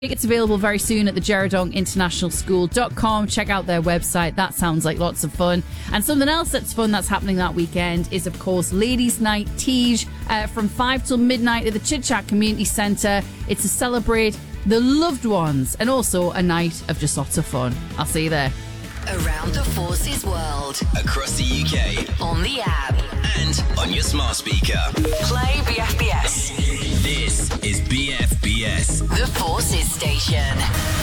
It's available very soon at the GerardongInternationalSchool.com. Check out their website. That sounds like lots of fun. And something else that's fun that's happening that weekend is, of course, Ladies' Night Tige from 5 till midnight at the Chit Chat Community Centre. It's to celebrate the loved ones and also a night of just lots of fun. I'll see you there. Around the Forces world. Across the UK. On the app. And on your smart speaker. Play BFBS. This is BFBS. The Forces station.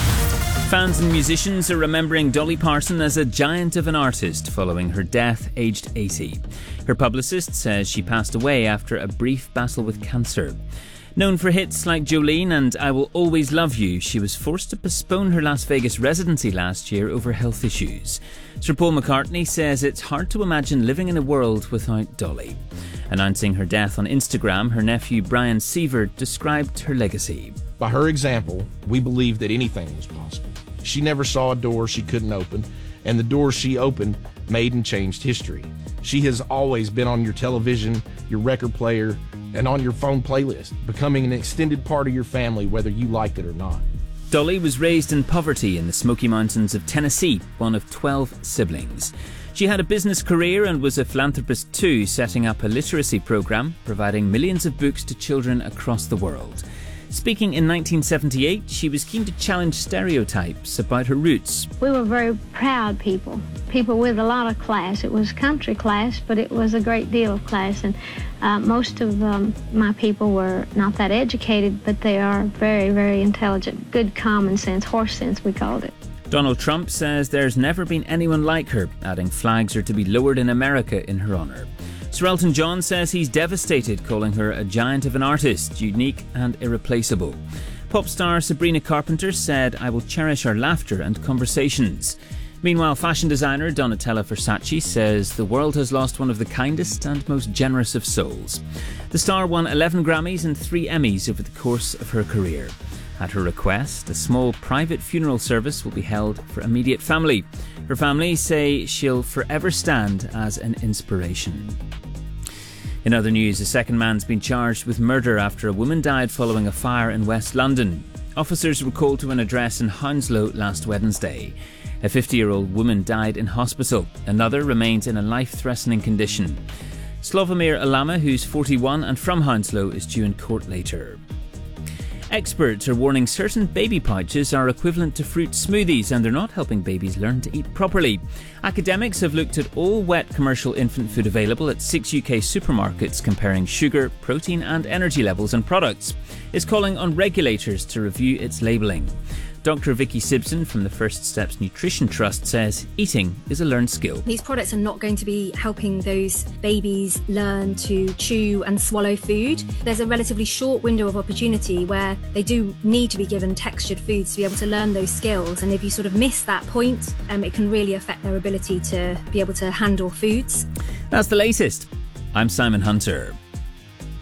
Fans and musicians are remembering Dolly Parton as a giant of an artist following her death, aged 80. Her publicist says she passed away after a brief battle with cancer. Known for hits like Jolene and I Will Always Love You, she was forced to postpone her Las Vegas residency last year over health issues. Sir Paul McCartney says it's hard to imagine living in a world without Dolly. Announcing her death on Instagram, her nephew Brian Sievert described her legacy. By her example, we believed that anything was possible. She never saw a door she couldn't open, and the doors she opened made and changed history. She has always been on your television, your record player, and on your phone playlist, becoming an extended part of your family whether you liked it or not. Dolly was raised in poverty in the Smoky Mountains of Tennessee, one of 12 siblings. She had a business career and was a philanthropist too, setting up a literacy program, providing millions of books to children across the world. Speaking in 1978, she was keen to challenge stereotypes about her roots. We were very proud people with a lot of class. It was country class, but it was a great deal of class. And most of my people were not that educated, but they are very, very intelligent. Good common sense, horse sense, we called it. Donald Trump says there's never been anyone like her, adding flags are to be lowered in America in her honour. Sir Elton John says he's devastated, calling her a giant of an artist, unique and irreplaceable. Pop star Sabrina Carpenter said, I will cherish our laughter and conversations. Meanwhile, fashion designer Donatella Versace says the world has lost one of the kindest and most generous of souls. The star won 11 Grammys and 3 Emmys over the course of her career. At her request, a small private funeral service will be held for immediate family. Her family say she'll forever stand as an inspiration. In other news, a second man's been charged with murder after a woman died following a fire in West London. Officers were called to an address in Hounslow last Wednesday. A 50-year-old woman died in hospital. Another remains in a life-threatening condition. Slavomir Alama, who's 41 and from Hounslow, is due in court later. Experts are warning certain baby pouches are equivalent to fruit smoothies and they're not helping babies learn to eat properly. Academics have looked at all wet commercial infant food available at 6 UK supermarkets, comparing sugar, protein and energy levels in products. It's calling on regulators to review its labelling. Dr. Vicky Sibson from the First Steps Nutrition Trust says eating is a learned skill. These products are not going to be helping those babies learn to chew and swallow food. There's a relatively short window of opportunity where they do need to be given textured foods to be able to learn those skills. And if you sort of miss that point, it can really affect their ability to be able to handle foods. That's the latest. I'm Simon Hunter.